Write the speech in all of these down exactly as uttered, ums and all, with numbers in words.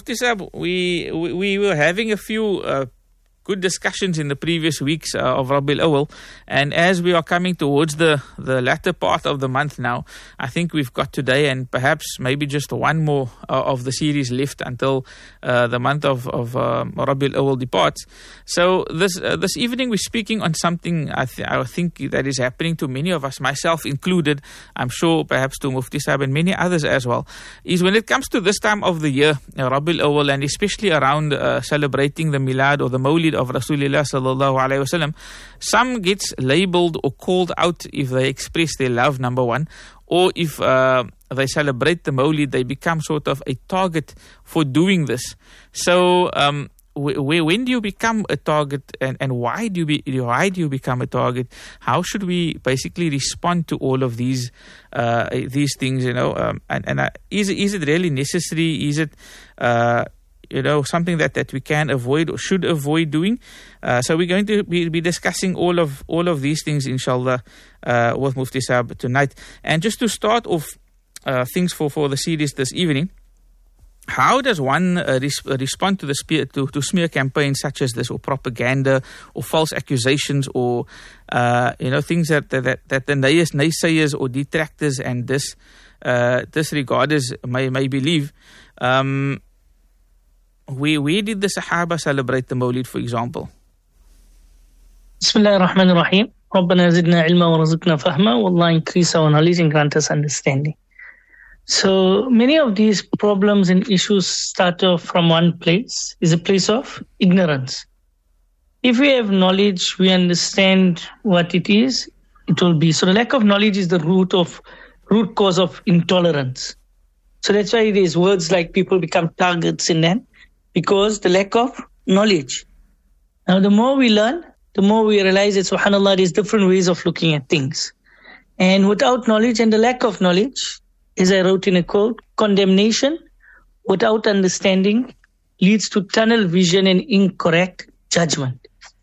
Mufti Sahib, we, we, we were having a few uh, good discussions in the previous weeks uh, of Rabiul Awwal, and as we are coming towards the, the latter part of the month now, I think we've got today and perhaps maybe just one more uh, of the series left until uh, the month of, of uh, Rabiul Awwal departs. So this uh, this evening we're speaking on something I, th- I think that is happening to many of us, myself included, I'm sure perhaps to Mufti Sahib and many others as well, is when it comes to this time of the year, uh, Rabiul Awwal, and especially around uh, celebrating the Milad or the Mawlid of Rasulullah sallallahu alaihi wasallam, some gets labeled or called out if they express their love, number one, or if uh, they celebrate the Mawlid, they become sort of a target for doing this. So um, w- when do you become a target, and, and why do you be, why do you become a target? How should we basically respond to all of these uh, these things? You know, um, and and uh, is is it really necessary? Is it uh, you know, something that, that we can avoid or should avoid doing? Uh, so we're going to be, be discussing all of all of these things, inshallah, uh, with Mufti Sahib tonight. And just to start off uh, things for, for the series this evening, how does one uh, res- respond to the spear, to, to smear campaigns such as this, or propaganda, or false accusations, or uh, you know, things that that, that the nays- naysayers or detractors and dis, uh, disregarders may may believe? Um, Where, where did the Sahaba celebrate the Mawlid, for example? Bismillah ar-Rahman ar-Rahim. Rabbana zidna ilma wa razaqna fahma. Wallah, increase our knowledge and grant us understanding. So many of these problems and issues start off from one place, is a place of ignorance. If we have knowledge, we understand what it is, it will be. So the lack of knowledge is the root of root cause of intolerance. So that's why there's words like people become targets in them, because the lack of knowledge. Now, the more we learn, the more we realize that, subhanAllah, there's different ways of looking at things. And without knowledge and the lack of knowledge, as I wrote in a quote, condemnation without understanding leads to tunnel vision and incorrect judgment.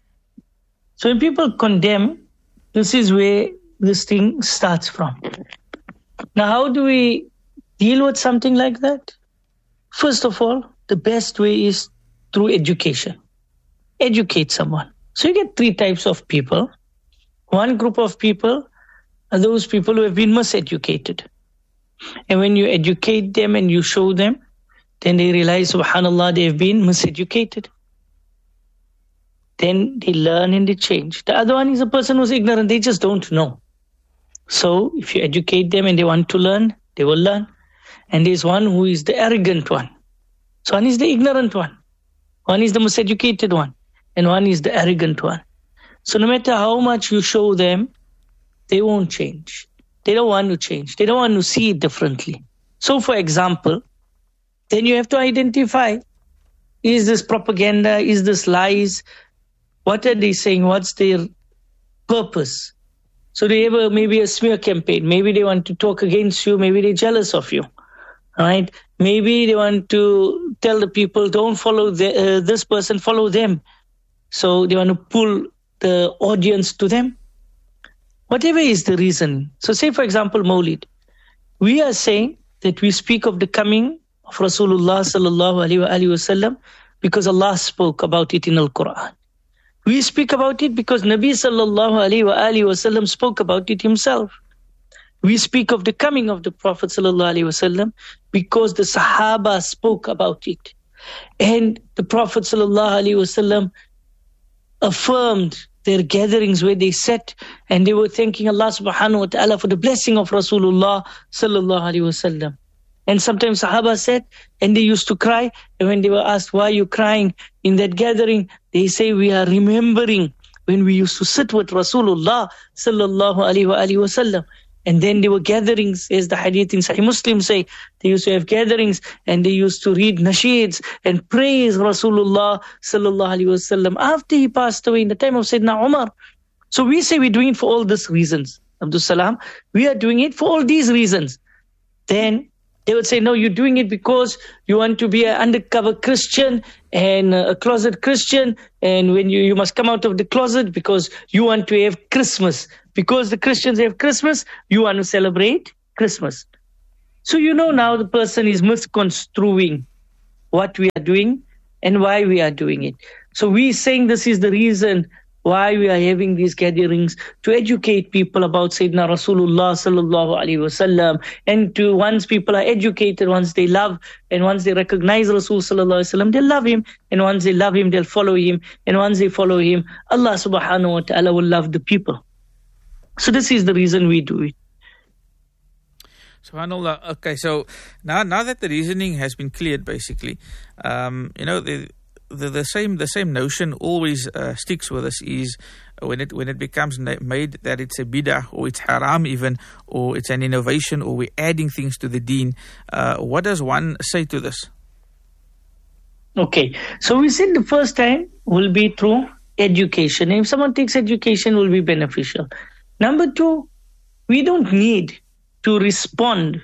So when people condemn, this is where this thing starts from. Now, how do we deal with something like that? First of all, the best way is through education. Educate someone. So you get three types of people. One group of people are those people who have been miseducated. And when you educate them and you show them, then they realize, subhanAllah, they have been miseducated. Then they learn and they change. The other one is a person who's ignorant. They just don't know. So if you educate them and they want to learn, they will learn. And there's one who is the arrogant one. So one is the ignorant one, one is the miseducated one, and one is the arrogant one. So no matter how much you show them, they won't change. They don't want to change. They don't want to see it differently. So for example, then you have to identify, is this propaganda, is this lies? What are they saying? What's their purpose? So they have a, maybe a smear campaign. Maybe they want to talk against you. Maybe they're jealous of you. Right? Maybe they want to tell the people, don't follow the, uh, this person, follow them. So they want to pull the audience to them. Whatever is the reason. So say, for example, Mawlid. We are saying that we speak of the coming of Rasulullah sallallahu alaihi wasallam because Allah spoke about it in Al-Quran. We speak about it because Nabi sallallahu alaihi wasallam spoke about it himself. We speak of the coming of the Prophet sallallahu alaihi wasallam because the Sahaba spoke about it. And the Prophet sallallahu alaihi wasallam affirmed their gatherings where they sat and they were thanking Allah subhanahu wa ta'ala for the blessing of Rasulullah sallallahu alaihi wasallam. And sometimes Sahaba said, and they used to cry, and when they were asked, why are you crying in that gathering? They say, we are remembering when we used to sit with Rasulullah sallallahu alaihi wasallam. And then there were gatherings, as the hadith in Sahih Muslim say, they used to have gatherings and they used to read nasheeds and praise Rasulullah sallallahu alaihi wasallam after he passed away in the time of Sayyidina Umar. So we say we're doing it for all these reasons. Abdul Salam, we are doing it for all these reasons. Then they would say, no, you're doing it because you want to be an undercover Christian and a closet Christian, and when you, you must come out of the closet because you want to have Christmas. Because the Christians have Christmas, you want to celebrate Christmas. So you know now the person is misconstruing what we are doing and why we are doing it. So we're saying this is the reason why we are having these gatherings, to educate people about Sayyidina Rasulullah sallallahu alaihi wasallam, and to once people are educated, once they love and once they recognize Rasul sallallahu alaihi wasallam, they'll love him, and once they love him, they'll follow him, and once they follow him, Allah subhanahu wa ta'ala will love the people. So this is the reason we do it. Subhanallah. Okay, so now now that the reasoning has been cleared, basically, um, you know, the, the the same the same notion always uh, sticks with us is when it when it becomes na- made that it's a bid'ah or it's haram even, or it's an innovation, or we're adding things to the deen. Uh, what does one say to this? Okay, so we said the first time will be through education. If someone takes education, will be beneficial. Number two, we don't need to respond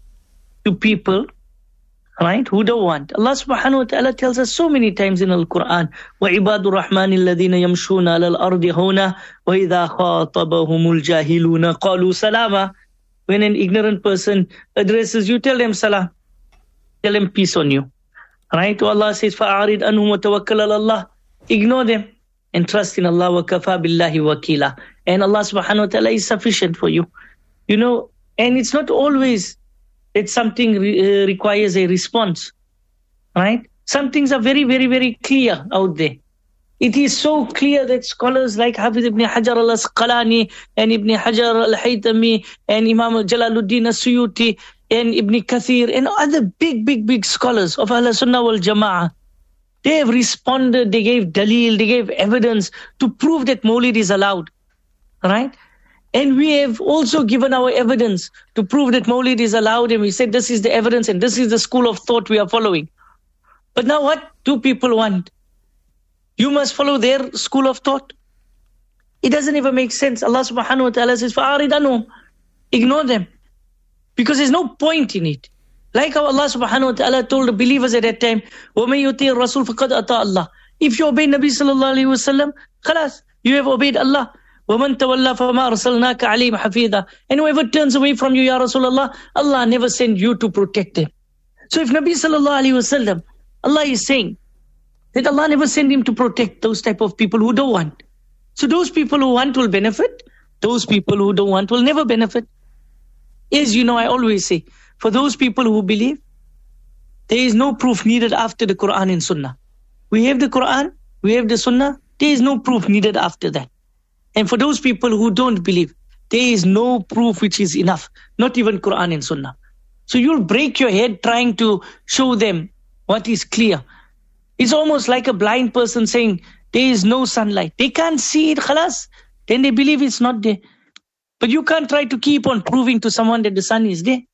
to people, right, who don't want. Allah subhanahu wa ta'ala tells us so many times in Al-Quran, وَعِبَادُ الرَّحْمَنِ الَّذِينَ يَمْشُونَ عَلَى الْأَرْضِ هَوْنًا وَإِذَا خَاطَبَهُمُ الْجَاهِلُونَ قَالُوا سَلَامًا. When an ignorant person addresses you, tell them salam. Tell them peace on you. Right? So Allah says, فَأَعْرِضْ أَنْهُمْ وَتَوَكَّلَ عَلَى اللَّهِ. Ignore them and trust in Allah. وَكَفَى بِاللَّهِ وَكِيلًا. And Allah subhanahu wa ta'ala is sufficient for you. You know, and it's not always that something re- uh, requires a response, right? Some things are very, very, very clear out there. It is so clear that scholars like Hafiz ibn Hajar al-Asqalani and Ibn Hajar al-Haytami and Imam Jalaluddin al-Suyuti and Ibn Kathir and other big, big, big scholars of Ahl Sunnah wal Jama'ah, they have responded, they gave dalil, they gave evidence to prove that Mawlid is allowed, right? And we have also given our evidence to prove that Mawlid is allowed, and we said this is the evidence and this is the school of thought we are following. But now what do people want? You must follow their school of thought. It doesn't even make sense. Allah subhanahu wa ta'ala says, فَأَعْرِضْ عَنْهُمْ. Ignore them. Because there's no point in it. Like how Allah subhanahu wa ta'ala told the believers at that time, وَمَن يُطِيعِ الرَّسُولَ فَقَدْ أَطَاعَ اللَّهِ. If you obey Nabi sallallahu alayhi wa sallam, khalas, you have obeyed Allah. وَمَنْ تَوَلَّى فَمَا أَرْسَلْنَاكَ عَلَيْهِمْ حَفِيظًا. And whoever turns away from you, Ya Rasulullah, Allah never sent you to protect them. So if Nabi sallallahu alayhi wa sallam, Allah is saying that Allah never sent him to protect those type of people who don't want. So those people who want will benefit. Those people who don't want will never benefit. As you know, I always say, for those people who believe, there is no proof needed after the Quran and Sunnah. We have the Quran, we have the Sunnah, there is no proof needed after that. And for those people who don't believe, there is no proof which is enough, not even Quran and Sunnah. So you'll break your head trying to show them what is clear. It's almost like a blind person saying, there is no sunlight. They can't see it, khalas. Then they believe it's not there. But you can't try to keep on proving to someone that the sun is there.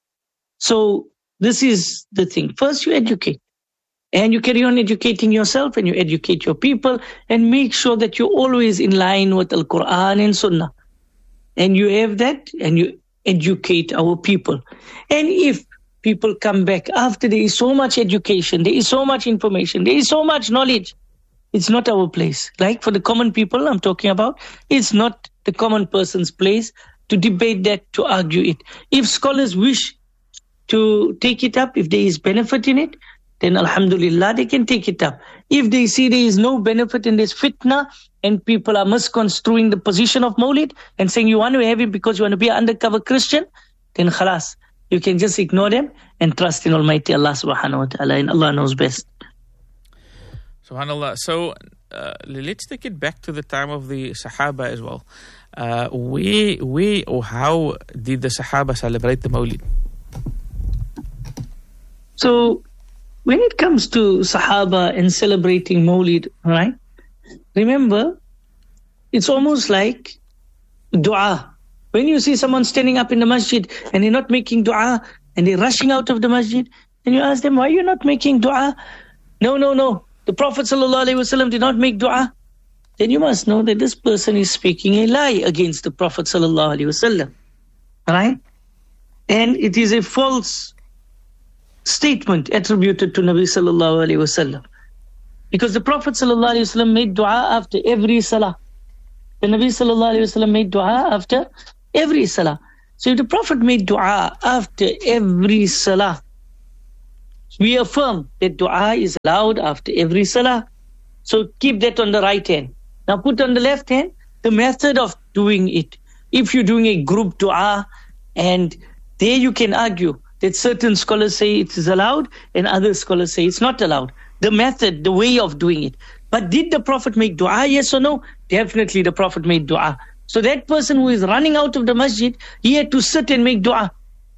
So this is the thing. First you educate. And you carry on educating yourself and you educate your people and make sure that you're always in line with Al-Quran and Sunnah. And you have that and you educate our people. And if people come back after there is so much education, there is so much information, there is so much knowledge, it's not our place. Like for the common people I'm talking about, it's not the common person's place to debate that, to argue it. If scholars wish to take it up, if there is benefit in it, then alhamdulillah, they can take it up. If they see there is no benefit in this fitna and people are misconstruing the position of Mawlid and saying you want to have it because you want to be an undercover Christian, then khalas, you can just ignore them and trust in Almighty Allah subhanahu wa ta'ala, and Allah knows best. Subhanallah. So uh, let's take it back to the time of the Sahaba as well. Uh, where, where or how did the Sahaba celebrate the Mawlid? So when it comes to Sahaba and celebrating Mawlid, right? Remember, it's almost like dua. When you see someone standing up in the masjid and they're not making dua and they're rushing out of the masjid, and you ask them, why are you not making dua? No, no, no. The Prophet ﷺ did not make dua. Then you must know that this person is speaking a lie against the Prophet ﷺ. Right? And it is a false statement attributed to Nabi sallallahu alaihi wasallam, because the Prophet sallallahu alaihi wasallam made dua after every salah. The Nabi sallallahu alaihi wasallam made dua after every salah. So if the Prophet made dua after every salah, we affirm that dua is allowed after every salah. So keep that on the right hand. Now put on the left hand the method of doing it. If you're doing a group dua, and there you can argue that certain scholars say it is allowed and other scholars say it's not allowed. The method, the way of doing it. But did the Prophet make dua, yes or no? Definitely the Prophet made dua. So that person who is running out of the masjid, he had to sit and make dua.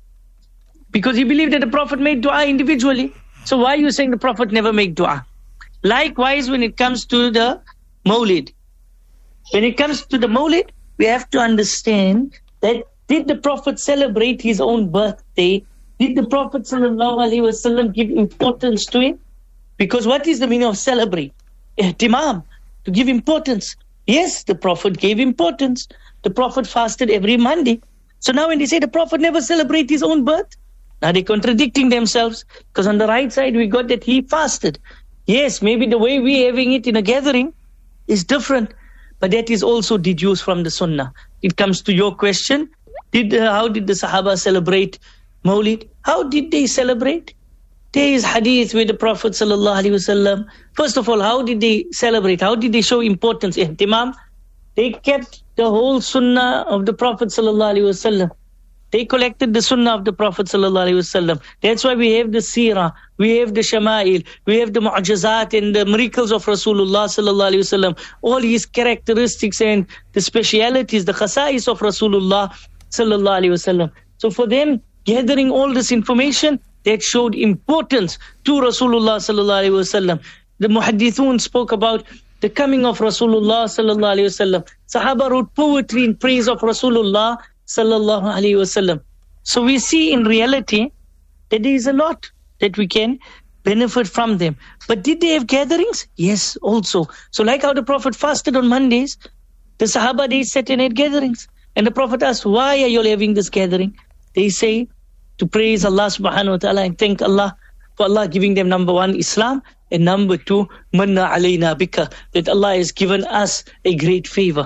Because he believed that the Prophet made dua individually. So why are you saying the Prophet never made dua? Likewise, when it comes to the Mawlid. When it comes to the Mawlid, we have to understand that did the Prophet celebrate his own birthday? Did the Prophet sallallahu alaihi wasallam give importance to it? Because what is the meaning of celebrate? Ihtimam, to give importance. Yes, the Prophet gave importance. The Prophet fasted every Monday. So now when they say the Prophet never celebrated his own birth, now they're contradicting themselves. Because on the right side we got that he fasted. Yes, maybe the way we're having it in a gathering is different. But that is also deduced from the Sunnah. It comes to your question. Did uh, how did the Sahaba celebrate Mawlid? How did they celebrate? There is hadith with the Prophet sallallahu alaihi wasallam. First of all, how did they celebrate? How did they show importance? Ihtimam. They kept the whole Sunnah of the Prophet sallallahu alaihi wasallam. They collected the Sunnah of the Prophet sallallahu alaihi wasallam. That's why we have the Seerah, we have the Shama'il, we have the Mu'jizat and the miracles of Rasulullah sallallahu alaihi wasallam. All his characteristics and the specialities, the khasa'is of Rasulullah sallallahu alaihi wasallam. So for them, gathering all this information, that showed importance to Rasulullah sallallahu alaihi wasallam. The Muhaddithun spoke about the coming of Rasulullah sallallahu alaihi wasallam. Sahaba wrote poetry in praise of Rasulullah sallallahu alaihi wasallam. So we see in reality that there is a lot that we can benefit from them. But did they have gatherings? Yes, also. So like how the Prophet fasted on Mondays, the Sahaba, they sat and had gatherings. And the Prophet asked, why are you all having this gathering? They say, to praise Allah subhanahu wa ta'ala and thank Allah for Allah giving them, number one, Islam, and number two, manna alayna bika, that Allah has given us a great favor.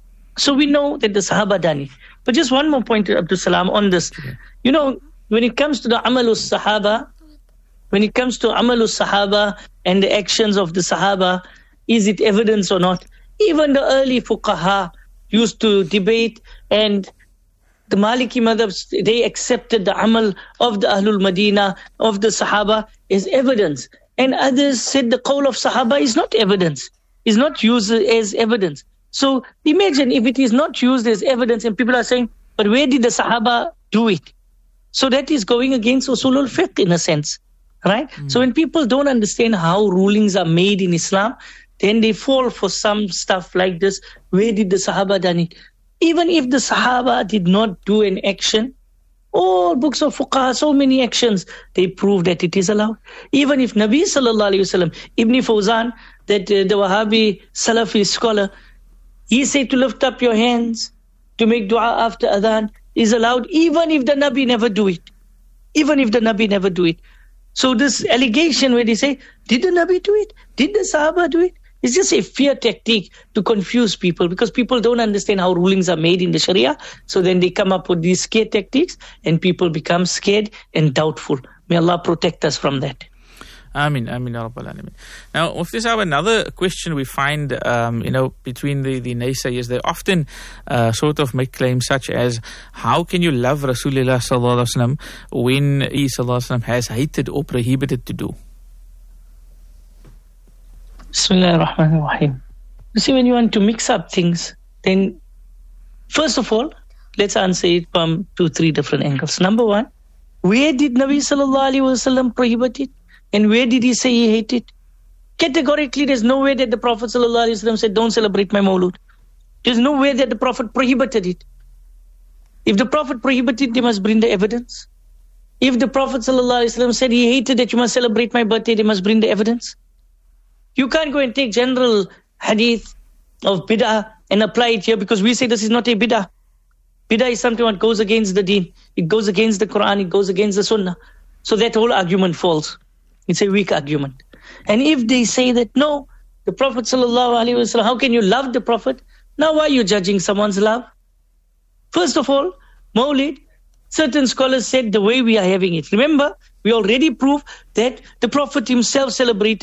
So we know that the Sahaba done it. But just one more point, Abdul Salam, on this. You know, when it comes to the Amalus Sahaba, when it comes to Amalus Sahaba and the actions of the Sahaba, is it evidence or not? Even the early fuqaha used to debate, and the Maliki madhabs, they accepted the amal of the Ahlul Madinah, of the Sahaba, as evidence. And others said the qawl of Sahaba is not evidence, is not used as evidence. So imagine if it is not used as evidence and people are saying, but where did the Sahaba do it? So that is going against usulul fiqh in a sense, right? Mm. So when people don't understand how rulings are made in Islam, then they fall for some stuff like this. Where did the Sahaba done it? Even if the Sahaba did not do an action, all books of fuqaha, so many actions, they prove that it is allowed. Even if Nabi sallallahu alayhi wasallam, Ibn Fawzan, that uh, the Wahhabi Salafi scholar, he said to lift up your hands, to make dua after adhan, is allowed, even if the Nabi never do it. Even if the Nabi never do it. So this allegation where they say, did the Nabi do it? Did the Sahaba do it? It's just a fear tactic to confuse people, because people don't understand how rulings are made in the Sharia. So then they come up with these scare tactics and people become scared and doubtful. May Allah protect us from that. Ameen, Ameen, Ya Rabbal Alameen. Now, Mufti Sahab, another question we find, um, you know, between the, the naysayers, they often uh, sort of make claims such as, how can you love Rasulullah sallallahu alaihi wasallam when he sallallahu alaihi wasallam has hated or prohibited to do? Bismillah ar-Rahman ar-Rahim. You see, when you want to mix up things, then first of all, let's answer it from two, three different angles. Number one, where did Nabi sallallahu alaihi wasallam prohibit it? And where did he say he hated? Categorically, there's no way that the Prophet sallallahu alaihi wasallam said, don't celebrate my Mawlud. There's no way that the Prophet prohibited it. If the Prophet prohibited, they must bring the evidence. If the Prophet sallallahu alaihi wasallam said he hated that you must celebrate my birthday, they must bring the evidence. You can't go and take general hadith of bid'ah and apply it here, because we say this is not a bid'ah. Bid'ah is something that goes against the deen. It goes against the Quran. It goes against the Sunnah. So that whole argument falls. It's a weak argument. And if they say that, no, the Prophet sallallahu alaihi wasallam, how can you love the Prophet? Now why are you judging someone's love? First of all, Mawlid, certain scholars said the way we are having it. Remember, We already proved that the Prophet himself celebrated